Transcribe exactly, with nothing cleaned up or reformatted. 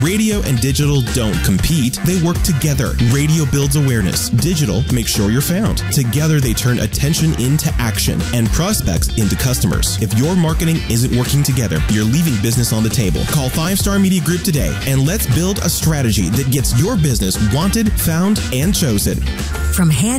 Radio and digital don't compete, they work together. Radio builds awareness. Digital makes sure you're found. Together, they turn attention into action and prospects into customers. If your marketing isn't working together, you're leaving business on the table. Call Five Star Media Group today and let's build a strategy that gets your business wanted, found, and chosen. From hand